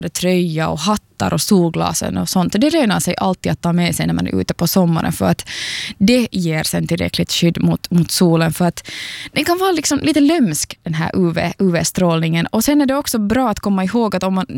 tröja och hattar och solglasen och sånt. Det lönar sig alltid att ta med sig när man är ute på sommaren, för att det ger sen tillräckligt skydd mot solen, för att den kan vara liksom lite lömsk, den här UV-strålningen. Och sen är det också bra att komma ihåg att om man